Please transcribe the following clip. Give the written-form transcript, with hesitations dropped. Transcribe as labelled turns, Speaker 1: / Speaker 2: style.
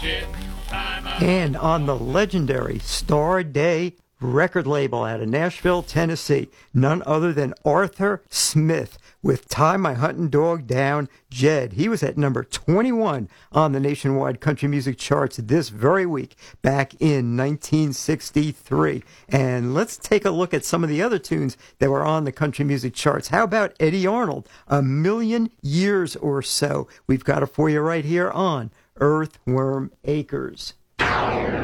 Speaker 1: And on the legendary Star Day record label out of Nashville, Tennessee, none other than Arthur Smith with Tie My Hunting Dog Down, Jed. He was at number 21 on the nationwide country music charts this very week back in 1963. And let's take a look at some of the other tunes that were on the country music charts. How about Eddie Arnold, A Million Years or So? We've got it for you right here on Earthworm Acres.